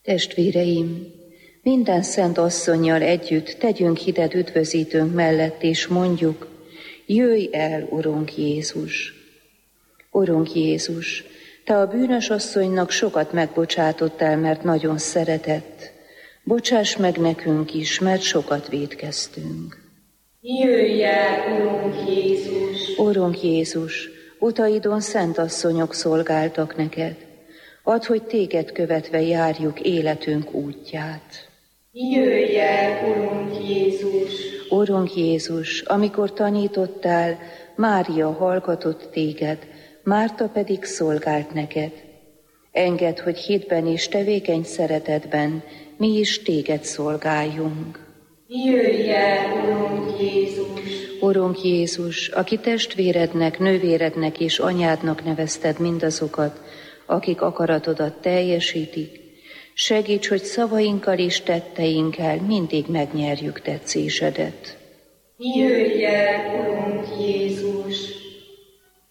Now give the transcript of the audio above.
Testvéreim, minden szent asszonnyal együtt tegyünk hitet üdvözítőnk mellett, és mondjuk: jöjj el, Urunk Jézus! Urunk Jézus, Te a bűnös asszonynak sokat megbocsátottál, mert nagyon szeretett. Bocsáss meg nekünk is, mert sokat vétkeztünk. Jöjj el, Urunk Jézus! Urunk Jézus, utaidon szent asszonyok szolgáltak neked. Add, hogy téged követve járjuk életünk útját. Jöjj el, Urunk Jézus! Urunk Jézus, amikor tanítottál, Mária hallgatott téged, Márta pedig szolgált neked. Engedd, hogy hitben és tevékeny szeretetben mi is téged szolgáljunk. Jöjj el, Urunk Jézus! Urunk Jézus, aki testvérednek, nővérednek és anyádnak nevezted mindazokat, akik akaratodat teljesítik, segíts, hogy szavainkkal és tetteinkkel mindig megnyerjük tetszésedet. Jöjj el, Urunk Jézus!